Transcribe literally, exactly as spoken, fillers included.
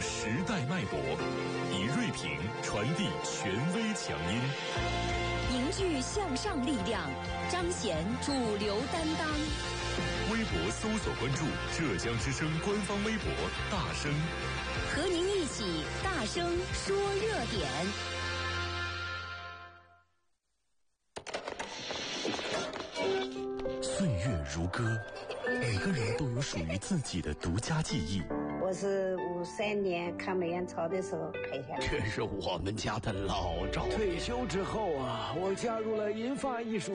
时代脉搏，以锐评传递权威强音， 凝聚向上力量，彰显主流担当。 微博搜索关注浙江之声官方微博大声， 和您一起大声说热点。 岁月如歌，每个人都有属于自己的独家记忆。 我是五三年抗美援朝的时候拍下来。 这是我们家的老照。 退休之后啊，我加入了银发艺术